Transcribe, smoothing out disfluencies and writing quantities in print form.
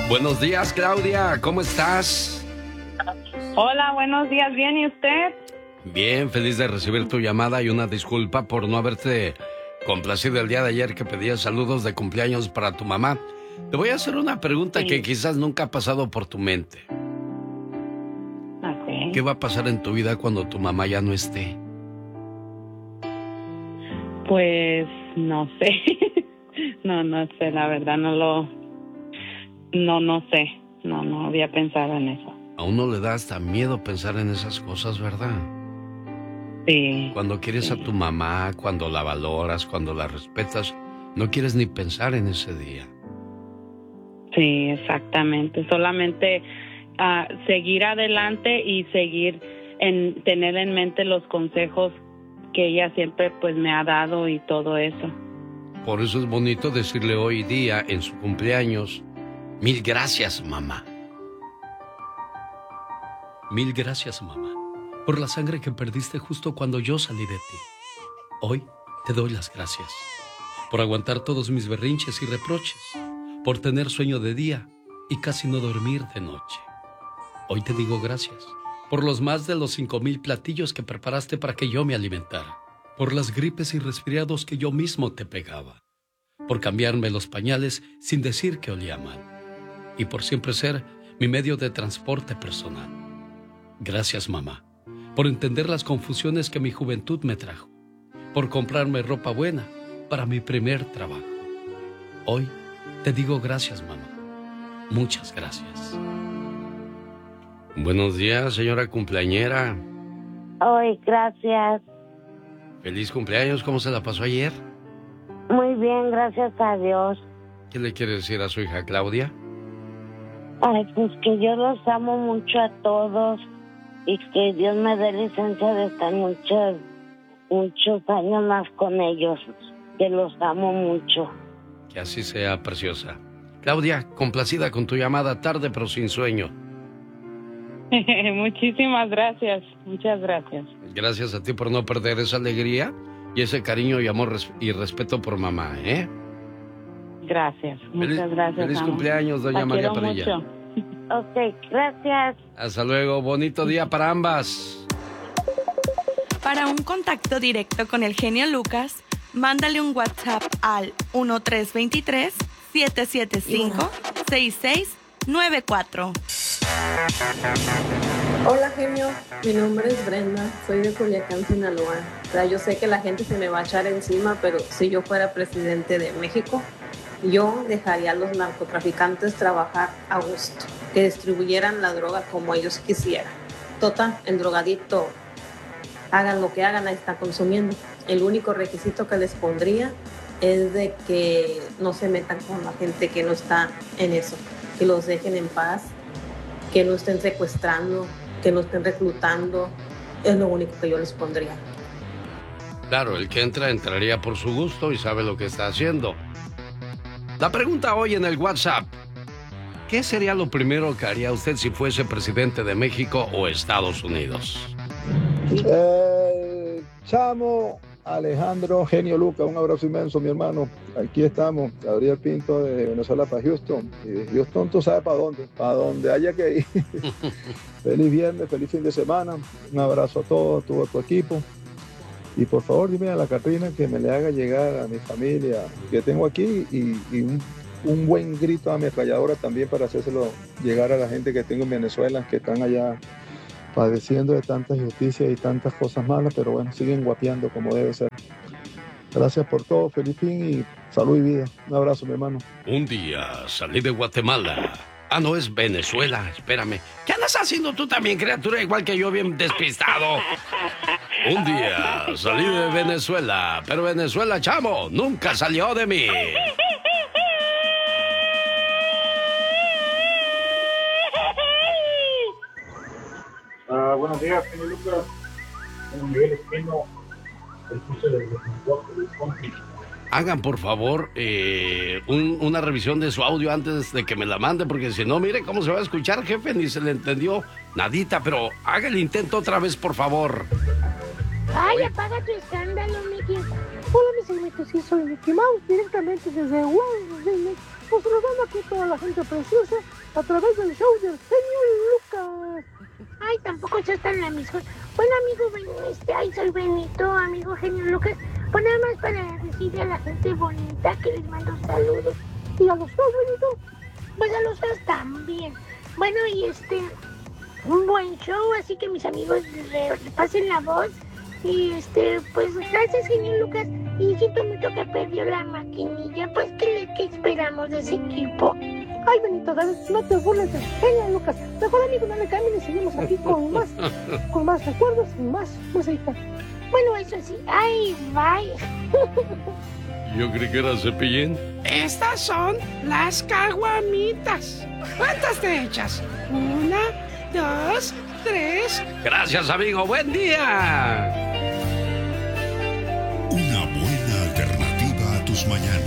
Buenos días, Claudia, ¿cómo estás? Hola, buenos días, ¿bien y usted? Bien, feliz de recibir tu llamada y una disculpa por no haberte complacido el día de ayer que pedías saludos de cumpleaños para tu mamá. Te voy a hacer una pregunta que quizás nunca ha pasado por tu mente. Okay. ¿Qué va a pasar en tu vida cuando tu mamá ya no esté? Pues no sé. no sé, la verdad no sé. No había pensado en eso. A uno le da hasta miedo pensar en esas cosas, ¿verdad? Sí. Cuando quieres a tu mamá, cuando la valoras, cuando la respetas, no quieres ni pensar en ese día. Sí, exactamente. Solamente seguir adelante y tener en mente los consejos que ella siempre pues me ha dado y todo eso. Por eso es bonito decirle hoy día, en su cumpleaños, 1000 gracias, mamá. 1000 gracias, mamá, por la sangre que perdiste justo cuando yo salí de ti. Hoy te doy las gracias por aguantar todos mis berrinches y reproches, por tener sueño de día y casi no dormir de noche. Hoy te digo gracias por los más de los 5000 platillos que preparaste para que yo me alimentara, por las gripes y resfriados que yo mismo te pegaba, por cambiarme los pañales sin decir que olía mal, y por siempre ser mi medio de transporte personal. Gracias, mamá, por entender las confusiones que mi juventud me trajo, por comprarme ropa buena para mi primer trabajo. Hoy te digo gracias, mamá. Muchas gracias. Buenos días, señora cumpleañera. Hoy, gracias. Feliz cumpleaños, ¿cómo se la pasó ayer? Muy bien, gracias a Dios. ¿Qué le quiere decir a su hija Claudia? Ay, pues que yo los amo mucho a todos y que Dios me dé licencia de estar muchos años más con ellos, que los amo mucho. Que así sea, preciosa. Claudia, complacida con tu llamada, tarde pero sin sueño. Muchísimas gracias, muchas gracias. Gracias a ti por no perder esa alegría y ese cariño y amor y respeto por mamá, ¿eh? Gracias, muchas gracias. Feliz cumpleaños, doña María Padilla. Mucho. Ok, gracias. Hasta luego, bonito día para ambas. Para un contacto directo con el genio Lucas, mándale un WhatsApp al 1323-775-6694. Hola, genio, mi nombre es Brenda, soy de Culiacán, Sinaloa. O sea, yo sé que la gente se me va a echar encima, pero si yo fuera presidente de México, yo dejaría a los narcotraficantes trabajar a gusto, que distribuyeran la droga como ellos quisieran. Total, el drogadicto, hagan lo que hagan, ahí está consumiendo. El único requisito que les pondría es de que no se metan con la gente que no está en eso, que los dejen en paz, que no estén secuestrando, que no estén reclutando. Es lo único que yo les pondría. Claro, el que entraría por su gusto y sabe lo que está haciendo. La pregunta hoy en el WhatsApp: ¿qué sería lo primero que haría usted si fuese presidente de México o Estados Unidos? Chamo, Alejandro, genio Lucas, un abrazo inmenso, mi hermano. Aquí estamos, Gabriel Pinto de Venezuela para Houston. Y Houston, tú sabes para dónde haya que ir. Feliz viernes, feliz fin de semana. Un abrazo a todos, a todo tu equipo. Y por favor, dime a la Catrina que me le haga llegar a mi familia que tengo aquí y un buen grito ametralladora también para hacérselo llegar a la gente que tengo en Venezuela, que están allá padeciendo de tanta injusticia y tantas cosas malas, pero bueno, siguen guapeando como debe ser. Gracias por todo, feliz fin y salud y vida. Un abrazo, mi hermano. Un día salí de Guatemala. Ah, no, es Venezuela, espérame. ¿Qué andas haciendo tú también, criatura? Igual que yo, bien despistado. Un día salí de Venezuela, pero Venezuela, chamo, nunca salió de mí. Buenos días, señor Lucas. Miguel Espino, el curso de Wisconsin. Hagan, por favor, una revisión de su audio antes de que me la mande, porque si no, mire cómo se va a escuchar, jefe, ni se le entendió nadita, pero haga el intento otra vez, por favor. Ay, apaga tu escándalo, Miki. Hola mis amigos, sí soy Mickey Mouse, directamente desde Walt Disney, pues saludando aquí a toda la gente preciosa a través del show del genio Lucas. Ay, tampoco ya están la misma. Bueno, amigo, ay, soy Benito, amigo genio Lucas. Pues nada más para decirle a la gente bonita que les mando saludos. ¿Y a los dos, Benito? Pues a los dos también. Bueno, y un buen show, así que mis amigos pasen la voz. Y pues gracias, genio Lucas. Y siento mucho que perdió la maquinilla. Pues, ¿qué esperamos de ese equipo? Ay, Benito, no te burles de genio Lucas. Mejor, amigo, no le cambien y seguimos aquí con más recuerdos y más música. Bueno, eso sí. Ay, bye. Yo creí que era Cepillín. Estas son las caguamitas. ¿Cuántas te echas? 1, 2, 3. Gracias, amigo. Buen día. Una buena alternativa a tus mañanas.